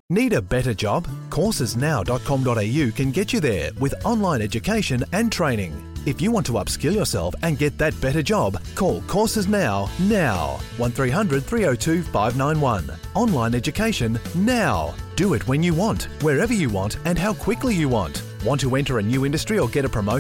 Need a better job? Coursesnow.com.au can get you there with online education and training. If you want to upskill yourself and get that better job, call Courses Now. 1300 302 591. Online education now. Do it when you want, wherever you want, and how quickly you want. Want to enter a new industry or get a promotion?